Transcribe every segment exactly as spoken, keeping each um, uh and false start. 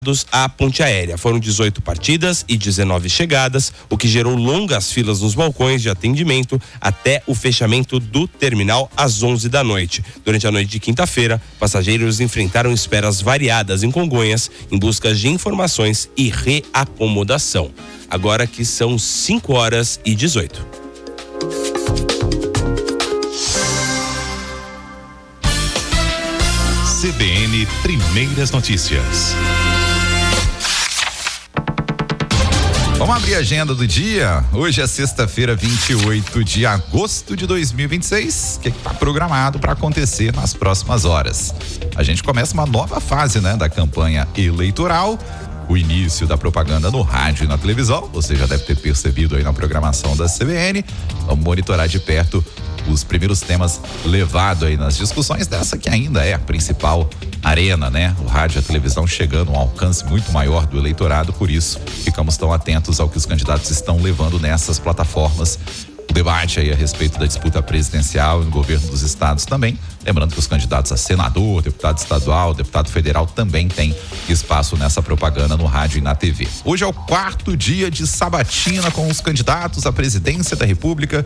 à ponte aérea. Foram dezoito partidas e dezenove chegadas, o que gerou longas filas nos balcões de atendimento até o fechamento do terminal às onze da noite. Durante a noite de quinta-feira, passageiros enfrentaram esperas variadas em Congonhas em busca de informações e reacomodação. Agora que são cinco horas e dezoito. C B N Primeiras Notícias. Vamos abrir a agenda do dia. Hoje é sexta-feira, vinte e oito de agosto de dois mil e vinte e seis. O que está programado para acontecer nas próximas horas? A gente começa uma nova fase, né, da campanha eleitoral. O início da propaganda no rádio e na televisão. Você já deve ter percebido aí na programação da C B N. Vamos monitorar de perto os primeiros temas levados aí nas discussões dessa que ainda é a principal arena, né? O rádio e a televisão chegando a um alcance muito maior do eleitorado, por isso ficamos tão atentos ao que os candidatos estão levando nessas plataformas. O debate aí a respeito da disputa presidencial e no governo dos estados também. Lembrando que os candidatos a senador, deputado estadual, deputado federal também têm espaço nessa propaganda no rádio e na T V. Hoje é o quarto dia de sabatina com os candidatos à presidência da República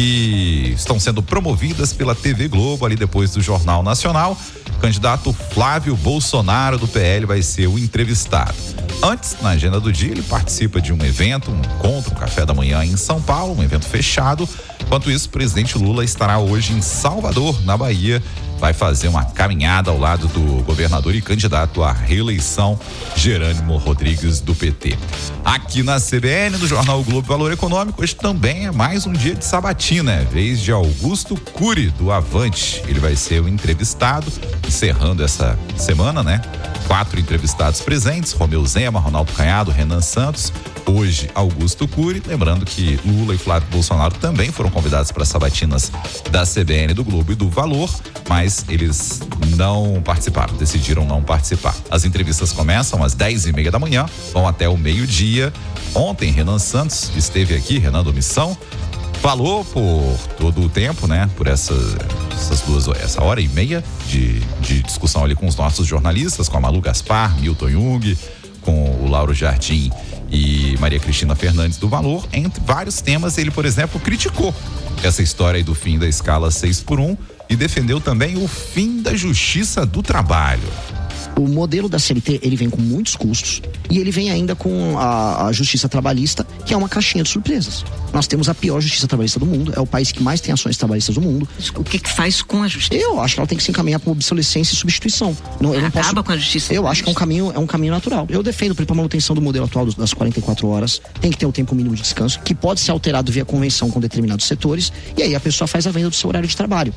que estão sendo promovidas pela T V Globo ali depois do Jornal Nacional. O candidato Flávio Bolsonaro do P L vai ser o entrevistado. Antes, na agenda do dia, ele participa de um evento, um encontro, um café da manhã em São Paulo, um evento fechado. Enquanto isso, o presidente Lula estará hoje em Salvador, na Bahia. Vai fazer uma caminhada ao lado do governador e candidato à reeleição, Jerônimo Rodrigues, do P T. Aqui na C B N, no Jornal o Globo Valor Econômico, hoje também é mais um dia de sabatina, é vez de Augusto Cury, do Avante. Ele vai ser o entrevistado, encerrando essa semana, né? Quatro entrevistados presentes: Romeu Zema, Ronaldo Caiado, Renan Santos. Hoje, Augusto Cury. Lembrando que Lula e Flávio Bolsonaro também foram convidados para as sabatinas da C B N, do Globo e do Valor, mas eles não participaram, decidiram não participar. As entrevistas começam às dez e meia da manhã, vão até o meio-dia. Ontem, Renan Santos esteve aqui, Renan do Missão, falou por todo o tempo, né? Por essa, essas duas, essa hora e meia de, de discussão ali com os nossos jornalistas, com a Malu Gaspar, Milton Jung, com o Lauro Jardim e Maria Cristina Fernandes do Valor. Entre vários temas, ele, por exemplo, criticou essa história aí do fim da escala seis por um e defendeu também o fim da justiça do trabalho. O modelo da C L T, ele vem com muitos custos e ele vem ainda com a, a justiça trabalhista, que é uma caixinha de surpresas. Nós temos a pior justiça trabalhista do mundo, é o país que mais tem ações trabalhistas do mundo. O que que faz com a justiça? Eu acho que ela tem que se encaminhar para obsolescência e substituição. Não, eu não Acaba posso... com a justiça? Eu acho que é um caminho, é um caminho natural. Eu defendo para a manutenção do modelo atual das quarenta e quatro horas, tem que ter um tempo mínimo de descanso, que pode ser alterado via convenção com determinados setores, e aí a pessoa faz a venda do seu horário de trabalho.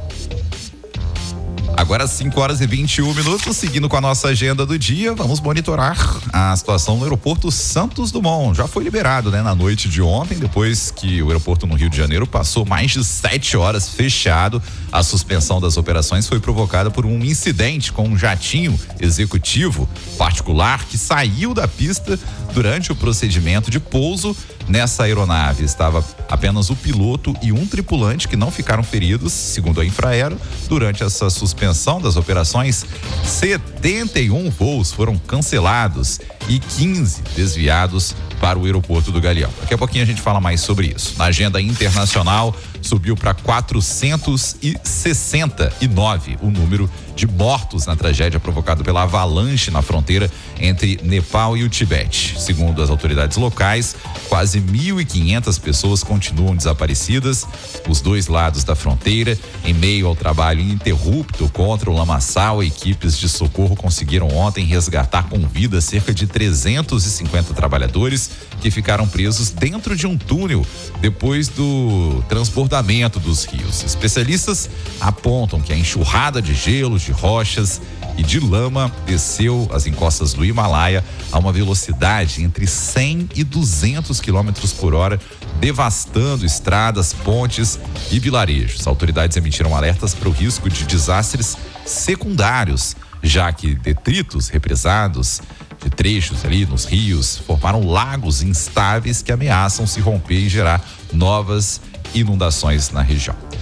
Agora cinco horas e vinte e um minutos, seguindo com a nossa agenda do dia, vamos monitorar a situação no aeroporto Santos Dumont. Já foi liberado, né, na noite de ontem, depois que o aeroporto no Rio de Janeiro passou mais de sete horas fechado. A suspensão das operações foi provocada por um incidente com um jatinho executivo particular que saiu da pista durante o procedimento de pouso. Nessa aeronave estava apenas o piloto e um tripulante que não ficaram feridos, segundo a Infraero. Durante essa suspensão das operações, setenta e um voos foram cancelados e quinze desviados para o aeroporto do Galeão. Daqui a pouquinho a gente fala mais sobre isso. Na agenda internacional, subiu para quatrocentos e sessenta e nove o número de mortos na tragédia provocada pela avalanche na fronteira entre Nepal e o Tibete. Segundo as autoridades locais, quase mil e quinhentas pessoas continuam desaparecidas. Os dois lados da fronteira, em meio ao trabalho ininterrupto contra o lamaçal, equipes de socorro conseguiram ontem resgatar com vida cerca de trezentos e cinquenta trabalhadores que ficaram presos dentro de um túnel depois do transbordamento dos rios. Especialistas apontam que a enxurrada de gelo, de rochas e de lama desceu as encostas do Himalaia a uma velocidade entre cem e duzentos quilômetros por hora, devastando estradas, pontes e vilarejos. Autoridades emitiram alertas para o risco de desastres secundários, já que detritos represados de trechos ali nos rios formaram lagos instáveis que ameaçam se romper e gerar novas inundações na região.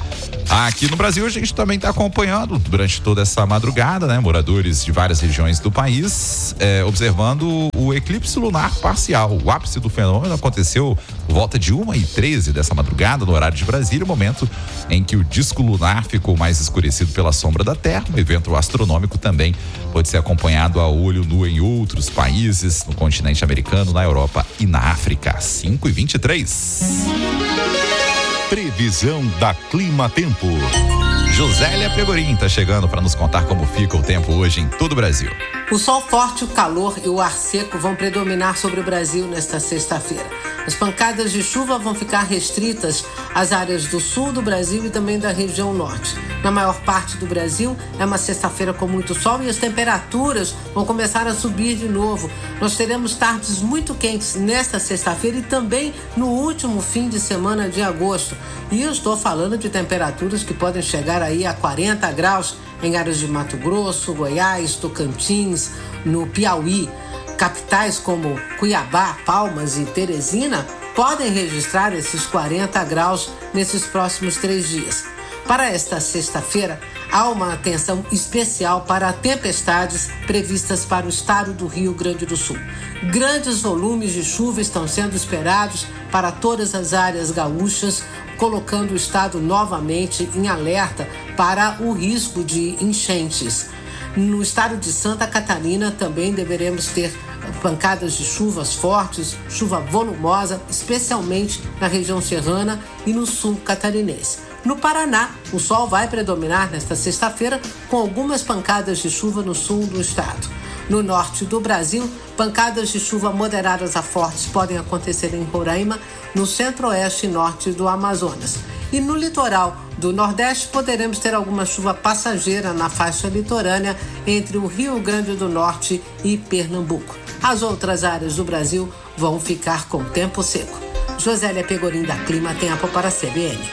Aqui no Brasil a gente também está acompanhando durante toda essa madrugada, né? Moradores de várias regiões do país é, observando o eclipse lunar parcial. O ápice do fenômeno aconteceu por volta de uma e treze dessa madrugada, no horário de Brasília, momento em que o disco lunar ficou mais escurecido pela sombra da Terra. O evento astronômico também pode ser acompanhado a olho nu em outros países, no continente americano, na Europa e na África. cinco e vinte e três. Previsão da Clima Tempo. Josélia Pegorim está chegando para nos contar como fica o tempo hoje em todo o Brasil. O sol forte, o calor e o ar seco vão predominar sobre o Brasil nesta sexta-feira. As pancadas de chuva vão ficar restritas às áreas do sul do Brasil e também da região norte. Na maior parte do Brasil, é uma sexta-feira com muito sol e as temperaturas vão começar a subir de novo. Nós teremos tardes muito quentes nesta sexta-feira e também no último fim de semana de agosto. E eu estou falando de temperaturas que podem chegar aí a quarenta graus em áreas de Mato Grosso, Goiás, Tocantins, no Piauí. Capitais como Cuiabá, Palmas e Teresina podem registrar esses quarenta graus nesses próximos três dias. Para esta sexta-feira, há uma atenção especial para tempestades previstas para o estado do Rio Grande do Sul. Grandes volumes de chuva estão sendo esperados para todas as áreas gaúchas, colocando o estado novamente em alerta para o risco de enchentes. No estado de Santa Catarina também deveremos ter pancadas de chuvas fortes, chuva volumosa, especialmente na região serrana e no sul catarinense. No Paraná, o sol vai predominar nesta sexta-feira com algumas pancadas de chuva no sul do estado. No norte do Brasil, pancadas de chuva moderadas a fortes podem acontecer em Roraima, no centro-oeste e norte do Amazonas. E no litoral do Nordeste, poderemos ter alguma chuva passageira na faixa litorânea entre o Rio Grande do Norte e Pernambuco. As outras áreas do Brasil vão ficar com tempo seco. Josélia Pegorim, da Clima Tempo, para a C B N.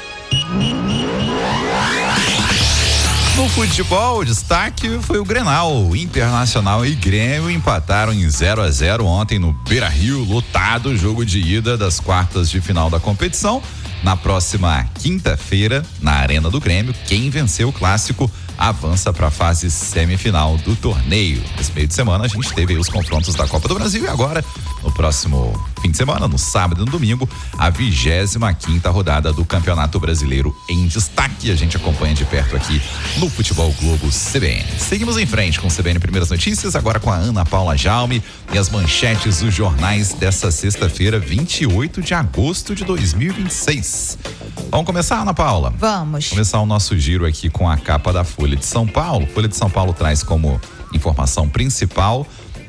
No futebol, o destaque foi o Grenal. Internacional e Grêmio empataram em zero a zero ontem no Beira-Rio, lotado, jogo de ida das quartas de final da competição. Na próxima quinta-feira, na Arena do Grêmio, quem venceu o clássico avança para a fase semifinal do torneio. Nesse meio de semana a gente teve aí os confrontos da Copa do Brasil e agora, no próximo fim de semana, no sábado e no domingo, a vigésima quinta rodada do Campeonato Brasileiro em destaque. A gente acompanha de perto aqui no Futebol Globo C B N. Seguimos em frente com o C B N Primeiras Notícias, agora com a Ana Paula Jaume e as manchetes dos jornais dessa sexta-feira, vinte e oito de agosto de dois mil e vinte e seis. Vamos começar, Ana Paula? Vamos. Começar o nosso giro aqui com a capa da Folha de São Paulo. Folha de São Paulo traz como informação principal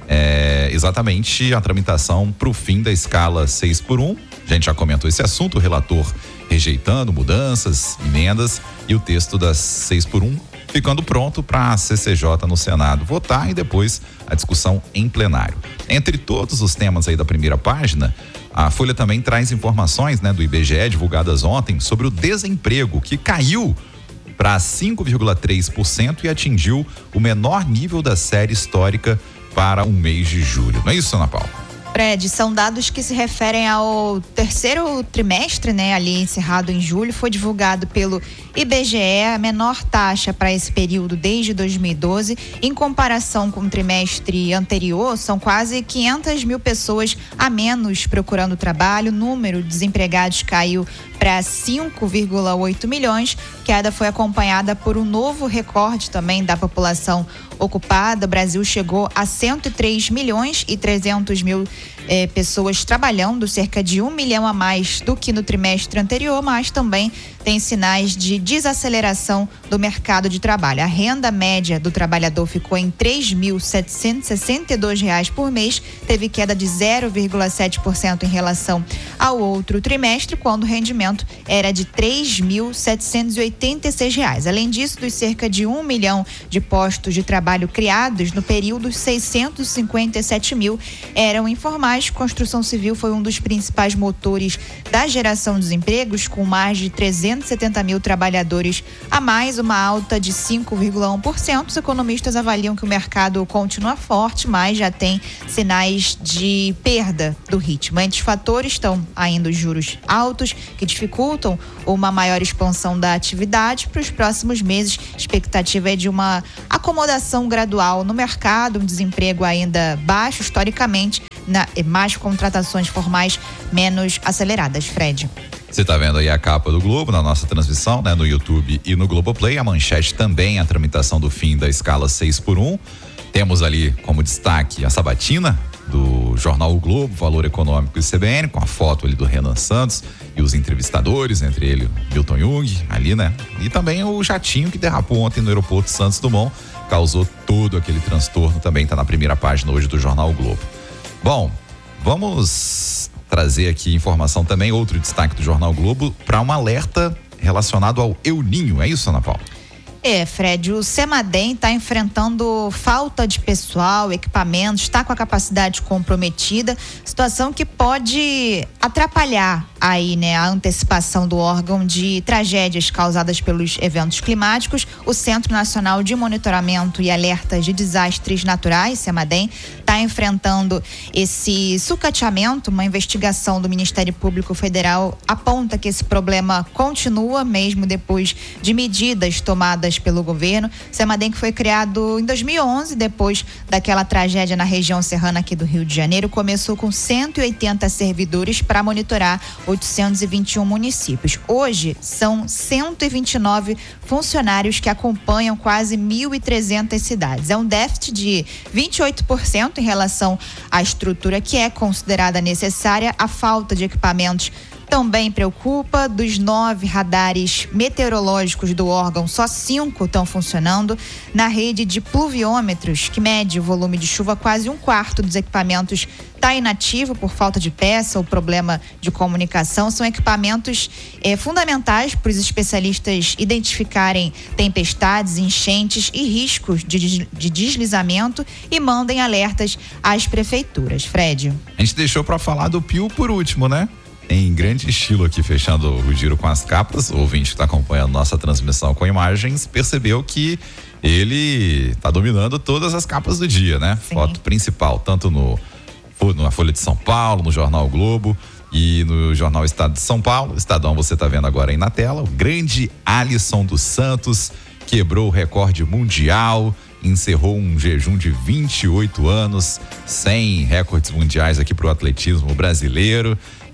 é, exatamente a tramitação para o fim da escala seis por um. A gente já comentou esse assunto, o relator rejeitando mudanças, emendas e o texto das seis por um ficando pronto para a C C J no Senado votar e depois a discussão em plenário. Entre todos os temas aí da primeira página, a Folha também traz informações, né, do I B G E divulgadas ontem sobre o desemprego, que caiu para cinco vírgula três por cento e atingiu o menor nível da série histórica para o mês de julho. Não é isso, Ana Paula? Fred, são dados que se referem ao terceiro trimestre, né, ali encerrado em julho. Foi divulgado pelo I B G E a menor taxa para esse período desde dois mil e doze. Em comparação com o trimestre anterior, são quase quinhentas mil pessoas a menos procurando trabalho. O número de desempregados caiu para cinco vírgula oito milhões. Queda foi acompanhada por um novo recorde também da população ocupada. O Brasil chegou a cento e três milhões e trezentos mil eh, pessoas trabalhando, cerca de um milhão a mais do que no trimestre anterior, mas também tem sinais de desaceleração do mercado de trabalho. A renda média do trabalhador ficou em três mil setecentos e sessenta e dois reais por mês, teve queda de zero vírgula sete por cento em relação ao outro trimestre, quando o rendimento era de três mil setecentos e oitenta e seis reais. Além disso, dos cerca de um milhão de postos de trabalho criados no período, seiscentos e cinquenta e sete mil eram informais, mas construção civil foi um dos principais motores da geração de empregos, com mais de trezentos e setenta mil trabalhadores a mais, uma alta de cinco vírgula um por cento. Os economistas avaliam que o mercado continua forte, mas já tem sinais de perda do ritmo. Entre os fatores estão ainda os juros altos, que dificultam uma maior expansão da atividade. Para os próximos meses, a expectativa é de uma acomodação gradual no mercado, um desemprego ainda baixo, historicamente, na, mais contratações formais menos aceleradas. Fred. Você está vendo aí a capa do Globo na nossa transmissão, né, no YouTube e no Globoplay. A manchete também, a tramitação do fim da escala seis por um. Temos ali como destaque a sabatina do jornal O Globo, Valor Econômico e C B N, com a foto ali do Renan Santos e os entrevistadores, entre ele Milton Jung, ali, né? E também o jatinho que derrapou ontem no aeroporto Santos Dumont, causou todo aquele transtorno, também está na primeira página hoje do jornal O Globo. Bom, vamos trazer aqui informação também, outro destaque do jornal O Globo, para um alerta relacionado ao El Ninho, é isso, Ana Paula? É, Fred, o Semadem está enfrentando falta de pessoal, equipamentos, está com a capacidade comprometida, situação que pode atrapalhar aí, né, a antecipação do órgão de tragédias causadas pelos eventos climáticos. O Centro Nacional de Monitoramento e Alertas de Desastres Naturais, Semadem, está enfrentando esse sucateamento. Uma investigação do Ministério Público Federal aponta que esse problema continua mesmo depois de medidas tomadas pelo governo. O Semadem, que foi criado em dois mil e onze, depois daquela tragédia na região serrana aqui do Rio de Janeiro, começou com cento e oitenta servidores para monitorar oitocentos e vinte e um municípios. Hoje são cento e vinte e nove funcionários que acompanham quase mil e trezentas cidades. É um déficit de vinte e oito por cento em relação à estrutura que é considerada necessária. A falta de equipamentos também preocupa. Dos nove radares meteorológicos do órgão, só cinco estão funcionando. Na rede de pluviômetros, que mede o volume de chuva, quase um quarto dos equipamentos está inativo por falta de peça ou problema de comunicação. São equipamentos eh, fundamentais para os especialistas identificarem tempestades, enchentes e riscos de, de deslizamento e mandem alertas às prefeituras. Fred. A gente deixou para falar do Pio por último, né? Em grande estilo aqui, fechando o giro com as capas. O ouvinte que está acompanhando nossa transmissão com imagens percebeu que ele está dominando todas as capas do dia, né? Sim. Foto principal, tanto no, na Folha de São Paulo, no Jornal o Globo e no Jornal Estado de São Paulo. Estadão, você está vendo agora aí na tela. O grande Alisson dos Santos quebrou o recorde mundial, encerrou um jejum de vinte e oito anos, sem recordes mundiais aqui para o atletismo brasileiro.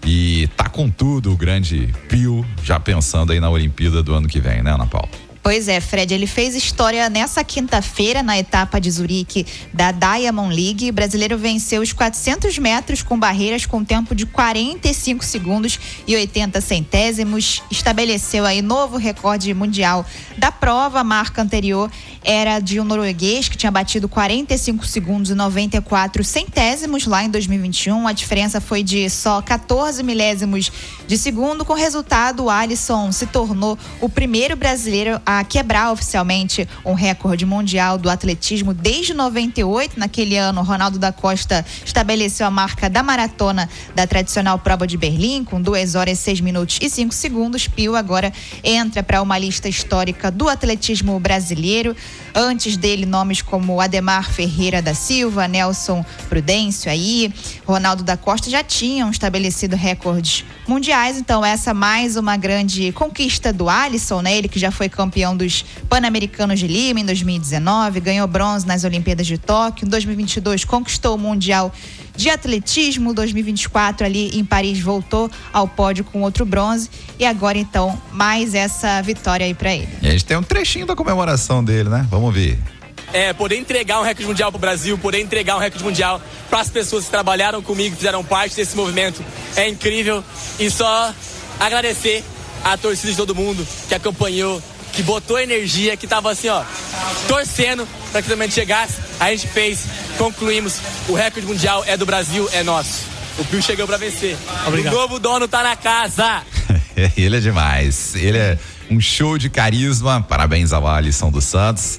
E tá com tudo o grande Pio, já pensando aí na Olimpíada do ano que vem, né, Ana Paula? Pois é, Fred, ele fez história nessa quinta-feira na etapa de Zurique da Diamond League. O brasileiro venceu os quatrocentos metros com barreiras com tempo de quarenta e cinco segundos e oitenta centésimos. Estabeleceu aí novo recorde mundial da prova. A marca anterior era de um norueguês que tinha batido quarenta e cinco segundos e noventa e quatro centésimos lá em dois mil e vinte e um. A diferença foi de só quatorze milésimos de segundo. Com o resultado, o Alisson se tornou o primeiro brasileiro a quebrar oficialmente um recorde mundial do atletismo desde noventa e oito. Naquele ano, Ronaldo da Costa estabeleceu a marca da maratona da tradicional prova de Berlim, com duas horas, seis minutos e cinco segundos. Pio agora entra para uma lista histórica do atletismo brasileiro. Antes dele, nomes como Ademar Ferreira da Silva, Nelson Prudêncio aí, Ronaldo da Costa já tinham estabelecido recordes mundiais. Então, essa mais uma grande conquista do Alisson, né? Ele que já foi campeão dos Pan-Americanos de Lima em dois mil e dezenove, ganhou bronze nas Olimpíadas de Tóquio. Em dois mil e vinte e dois conquistou o Mundial de Atletismo. dois mil e vinte e quatro ali em Paris voltou ao pódio com outro bronze e agora então mais essa vitória aí pra ele. E a gente tem um trechinho da comemoração dele, né? Vamos ver. É, poder entregar um recorde mundial pro Brasil, poder entregar um recorde mundial para as pessoas que trabalharam comigo, fizeram parte desse movimento, é incrível. E só agradecer a torcida de todo mundo que acompanhou, que botou energia, que tava assim, ó, torcendo para que também chegasse. A gente fez, concluímos, o recorde mundial é do Brasil, é nosso. O Pio chegou para vencer. Obrigado. O novo dono tá na casa. Ele é demais, ele é um show de carisma. Parabéns ao Alisson dos Santos.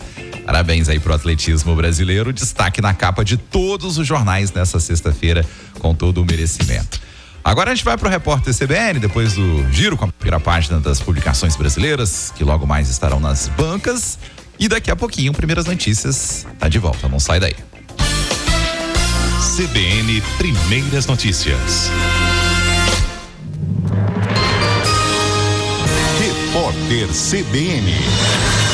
Parabéns aí pro atletismo brasileiro. Destaque na capa de todos os jornais nessa sexta-feira, com todo o merecimento. Agora a gente vai pro repórter C B N, depois do giro com a primeira página das publicações brasileiras, que logo mais estarão nas bancas. E daqui a pouquinho, Primeiras Notícias tá de volta, não sai daí. C B N Primeiras Notícias. Repórter C B N.